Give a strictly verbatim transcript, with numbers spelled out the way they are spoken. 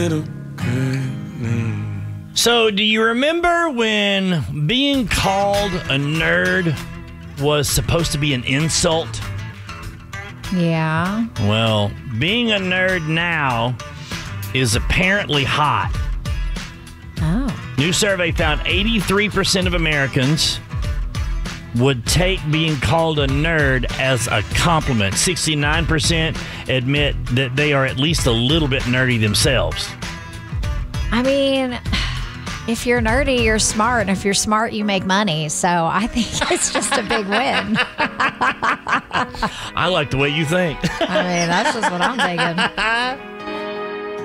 So, do you remember when being called a nerd was supposed to be an insult? Yeah. Well, being a nerd now is apparently hot. Oh. New survey found eighty-three percent of Americans would take being called a nerd as a compliment. sixty-nine percent admit that they are at least a little bit nerdy themselves. I mean, if you're nerdy, you're smart. And if you're smart, you make money. So I think it's just a big win. I like the way you think. I mean, that's just what I'm thinking.